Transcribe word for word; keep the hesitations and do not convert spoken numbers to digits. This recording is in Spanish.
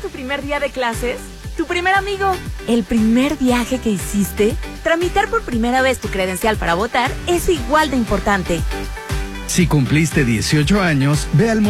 tu primer día de clases? ¿Tu primer amigo? ¿El primer viaje que hiciste? Tramitar por primera vez tu credencial para votar es igual de importante. Si cumpliste dieciocho años, ve al